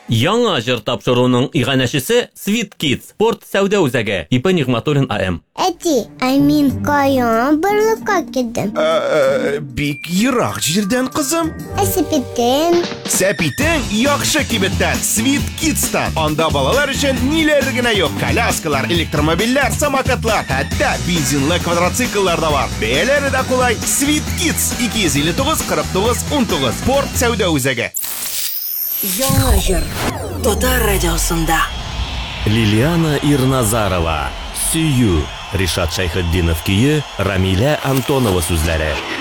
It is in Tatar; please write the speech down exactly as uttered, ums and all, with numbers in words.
Яңа җыр тапшыруның иганәчесе Sweet Kids, Спорт сәүдә үзәге, Ипа Нигъматуллин АМ. Әти, ә мин каян барлыкка килдем? Бик ерак җирдән, кызым. Ә сәпитен? Сәпитең яхшы кибеттән, Sweet Kids'тан. Анда балалар өчен ниләр генә юк. Коляскалар, электромобильләр, самокатлар, хәтта бензинлы квадроцикллар да бар. Бәяләре дә кулай. Sweet Kids ике йөз илле тугыз кырык тугыз ун тугыз. Спорт сәүдә үзәге. Яңа җыр Татар радиосында. Лилиана Ирназарова, Сөю, Ришат Шайхетдинов көе, Рамиля Антонова сүзләре.